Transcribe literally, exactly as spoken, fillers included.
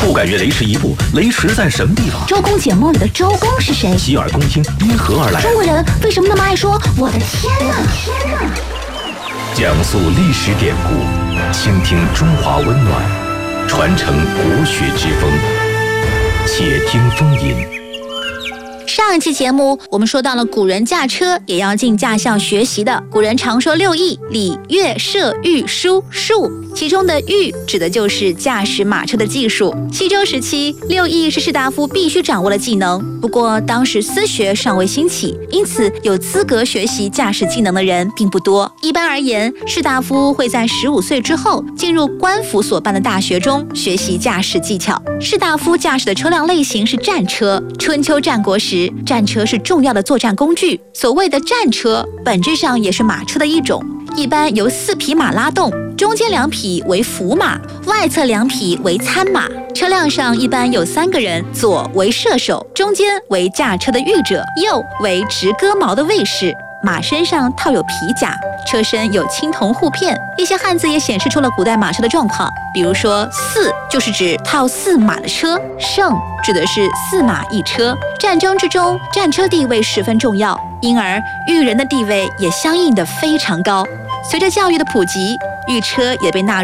不敢越雷池一步，雷池在什么地方？ 周公解梦里的周公是谁？ 洗耳恭听，因何而来？ 中国人为什么那么爱说我的天哪？天哪！ 讲述历史典故，倾听中华温暖，传承国学之风。且听风吟。 上一期节目我们说到了古人驾车也要进驾校学习的，古人常说六艺：礼、乐、射、御、书、数，其中的御指的就是驾驶马车的技术。西周时期，六艺是士大夫必须掌握的技能，不过当时私学尚未兴起，因此有资格学习驾驶技能的人并不多。一般而言，士大夫会在十五岁之后进入官府所办的大学中学习驾驶技巧。士大夫驾驶的车辆类型是战车。春秋战国时，战车是重要的作战工具。所谓的战车，本质上也是马车的一种，一般由四匹马拉动，中间两匹为辅马，外侧两匹为参马。车辆上一般有三个人，左为射手，中间为驾车的御者，右为执戈矛的卫士。马身上套有皮甲，车身有青铜护片。一些汉字也显示出了古代马车的状况，比如说四就是指套四马的车，胜指的是四马一车。战争之中，战车地位十分重要，因而御人的地位也相应的非常高。随着教育的普及，御车也被纳入